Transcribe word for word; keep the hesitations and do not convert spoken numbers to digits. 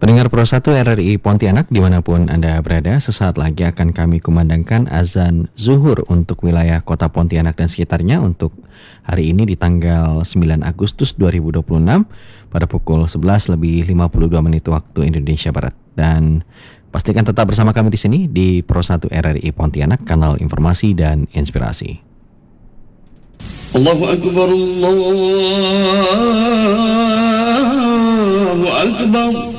Pendengar Pro satu R R I Pontianak dimanapun Anda berada, sesaat lagi akan kami kumandangkan azan zuhur untuk wilayah kota Pontianak dan sekitarnya untuk hari ini di tanggal sembilan Agustus dua ribu dua puluh enam pada pukul sebelas lebih lima puluh dua menit waktu Indonesia Barat. Dan pastikan tetap bersama kami di sini di Pro satu R R I Pontianak, kanal informasi dan inspirasi. Allahu Akbar, Allahu Akbar.